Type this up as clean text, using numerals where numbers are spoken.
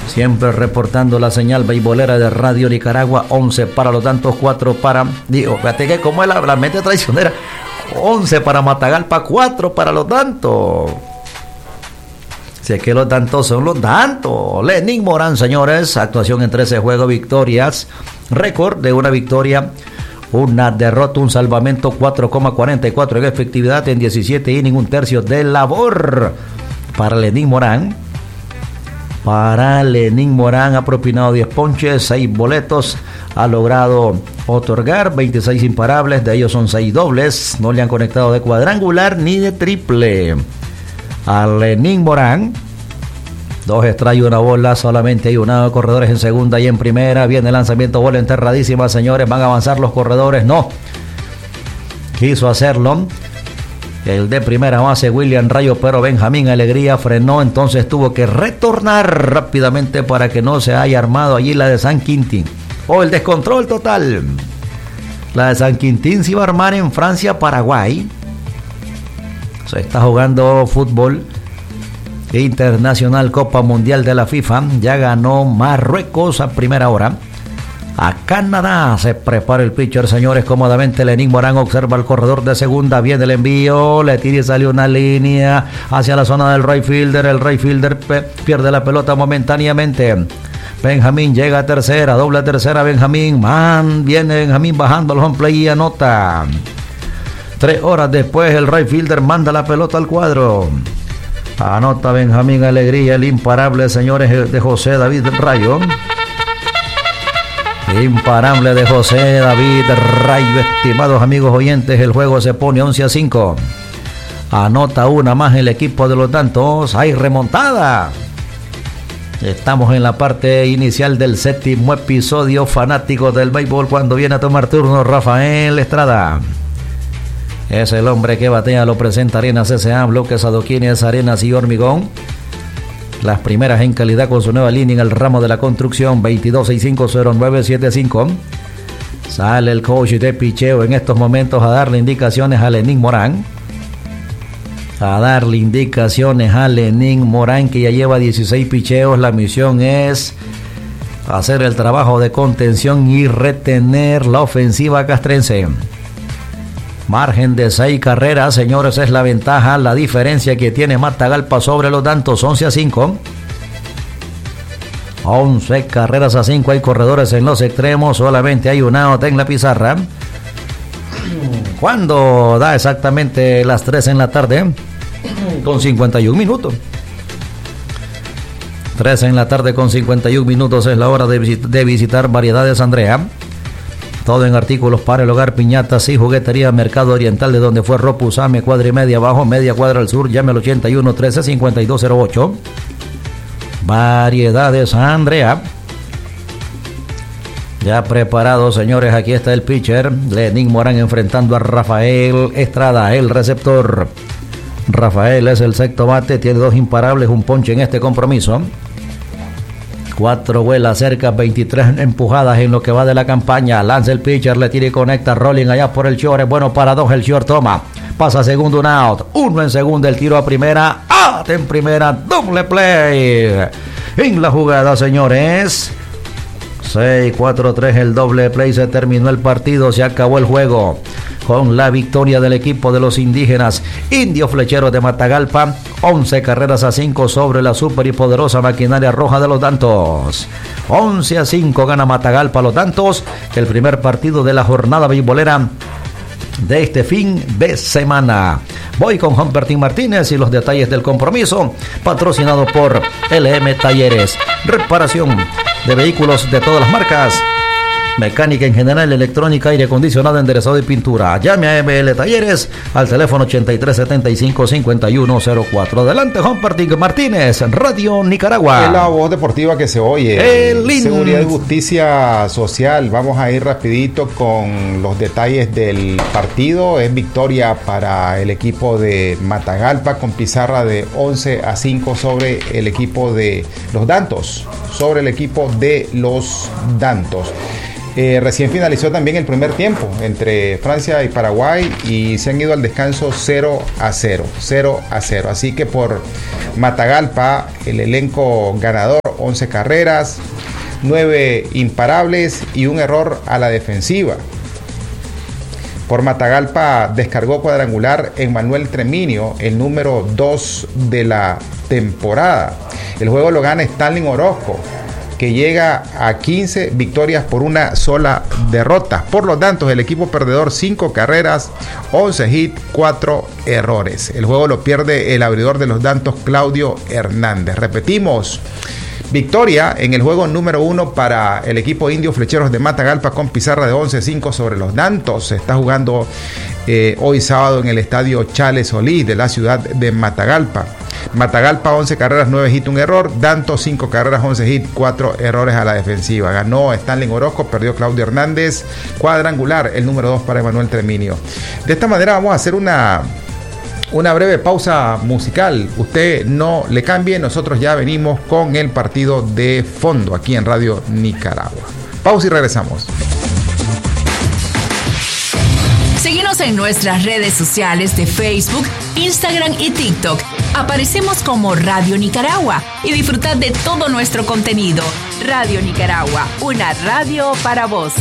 Siempre reportando la señal beisbolera de Radio Nicaragua. 11 para los Dantos, 4 para... Digo, fíjate que como es la mente traicionera. 11 para Matagalpa, 4 para los Dantos. Si es que los Dantos son los Dantos. Lenín Morán, señores. Actuación en 13 juegos, victorias. Récord de una victoria, una derrota, un salvamento, 4,44 en efectividad en 17 innings, un tercio de labor para Lenín Morán. Ha propinado 10 ponches, 6 boletos, ha logrado otorgar 26 imparables, de ellos son 6 dobles, no le han conectado de cuadrangular ni de triple. A Lenín Morán, 2 strikes y 1 bola, solamente hay un corredores en segunda y en primera. Viene el lanzamiento, bola enterradísima, señores. Van a avanzar los corredores, no quiso hacerlo el de primera base, William Rayo, pero Benjamín Alegría frenó, entonces tuvo que retornar rápidamente para que no se haya armado allí la de San Quintín. El descontrol total. La de San Quintín se iba a armar en Francia, Paraguay. Se está jugando fútbol internacional, Copa Mundial de la FIFA. Ya ganó Marruecos a primera hora. A Canadá se prepara el pitcher, señores, cómodamente. Lenín Morán observa al corredor de segunda. Viene el envío, le tira y sale una línea hacia la zona del right fielder. El right fielder pierde la pelota momentáneamente. Benjamín llega a tercera, doble a tercera Benjamín. Viene Benjamín bajando al home play y anota. 3 horas después el right fielder manda la pelota al cuadro. Anota Benjamín Alegría, el imparable, señores, de José David Rayo. Imparable de José David Rayo, estimados amigos oyentes. El juego se pone 11-5. Anota una más el equipo de los Dantos. Hay remontada. Estamos en la parte inicial del 7º episodio, fanáticos del béisbol, cuando viene a tomar turno Rafael Estrada. Es el hombre que batea, lo presenta Arenas S.A., bloques, adoquines, arenas y hormigón. Las primeras en calidad con su nueva línea en el ramo de la construcción. 22650975. Sale el coach de picheo en estos momentos a darle indicaciones a Lenín Morán. Que ya lleva 16 picheos. La misión es hacer el trabajo de contención y retener la ofensiva castrense. Margen de 6 carreras, señores, es la ventaja, la diferencia que tiene Matagalpa sobre los Dantos. 11-5. 11 carreras a 5. Hay corredores en los extremos, solamente hay un out en la pizarra. ¿Cuándo da exactamente las 3 en la tarde? Con 51 minutos. 3 en la tarde con 51 minutos es la hora de visitar Variedades Andrea. Todo en artículos para el hogar, piñatas y juguetería. Mercado Oriental, de donde fue Ropusame, cuadra y media abajo, media cuadra al sur. Llame al 81 13 5208. Variedades Andrea. Ya preparado, señores, aquí está el pitcher. Lenín Morán enfrentando a Rafael Estrada, el receptor. Rafael es el sexto bate, tiene 2 imparables, un ponche en este compromiso. 4 vuelas cerca, 23 empujadas en lo que va de la campaña. Lanza el pitcher, le tira y conecta. Rolling allá por el short, es bueno para 2, el short toma. Pasa a segundo, un out. 1 en segunda, el tiro a primera. Out en primera, doble play. En la jugada, señores. 6-4-3 el doble play. Se terminó el partido, se acabó el juego con la victoria del equipo de los indígenas Indios Flecheros de Matagalpa. 11 carreras a 5 sobre la super y poderosa maquinaria roja de los Dantos. 11-5 gana Matagalpa los Dantos, el primer partido de la jornada beisbolera de este fin de semana. Voy con Humbertín Martínez y los detalles del compromiso, patrocinado por LM Talleres, reparación de vehículos de todas las marcas, mecánica en general, electrónica, aire acondicionado, enderezado y pintura. Llame a ML Talleres al teléfono 8375-5104. Adelante, Humbertín Martínez, Radio Nicaragua. Es la voz deportiva que se oye. Seguridad y Justicia Social. Vamos a ir rapidito con los detalles del partido. Es victoria para el equipo de Matagalpa con pizarra de 11-5 sobre el equipo de los Dantos. Recién finalizó también el primer tiempo entre Francia y Paraguay y se han ido al descanso 0-0. Así que por Matagalpa, el elenco ganador, 11 carreras, 9 imparables y un error a la defensiva. Por Matagalpa descargó cuadrangular Emmanuel Treminio, el número 2 de la temporada. El juego lo gana Stanley Orozco, que llega a 15 victorias por una sola derrota. Por lo tanto, el equipo perdedor 5 carreras, 11 hits, 4 errores. El juego lo pierde el abridor de los Dantos, Claudio Hernández. Repetimos, victoria en el juego número 1 para el equipo indio Flecheros de Matagalpa con pizarra de 11-5 sobre los Dantos. Se está jugando hoy sábado en el estadio Chale Solís de la ciudad de Matagalpa. Matagalpa 11 carreras, 9 hits, un error. Dantos 5 carreras, 11 hits, 4 errores a la defensiva. Ganó Stanley Orozco, perdió Claudio Hernández. Cuadrangular, el número 2 para Emmanuel Treminio. De esta manera vamos a hacer una breve pausa musical. Usted no le cambie, nosotros ya venimos con el partido de fondo aquí en Radio Nicaragua. Pausa y regresamos. Síguenos en nuestras redes sociales de Facebook, Instagram y TikTok. Aparecemos como Radio Nicaragua y disfrutad de todo nuestro contenido. Radio Nicaragua, una radio para vos.